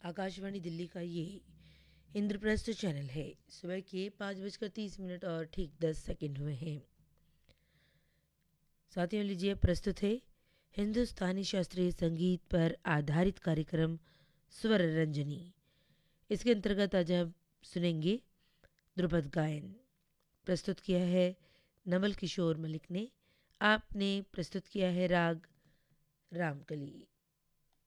आकाशवाणी दिल्ली का ये इंद्रप्रस्थ चैनल है। सुबह के 5:30 और ठीक 10 सेकंड हुए हैं। साथियों, लीजिए प्रस्तुत है हिंदुस्तानी शास्त्रीय संगीत पर आधारित कार्यक्रम स्वर रंजनी। इसके अंतर्गत आज आप सुनेंगे ध्रुपद गायन। प्रस्तुत किया है नवल किशोर मलिक ने। आपने प्रस्तुत किया है राग रामकली।